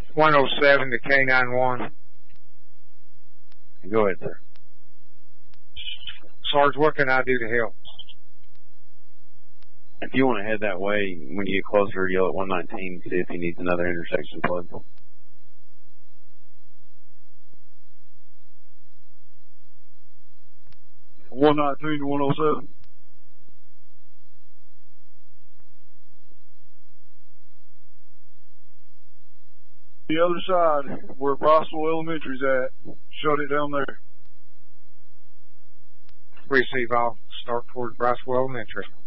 107 to K91. Go ahead, sir. Sarge, what can I do to help? If you want to head that way, when you get closer, yell at 119, see if he needs another intersection plug. 119 to 107. The other side, where Briceville Elementary's at, shut it down there. Receive all. Start towards Briceville Elementary.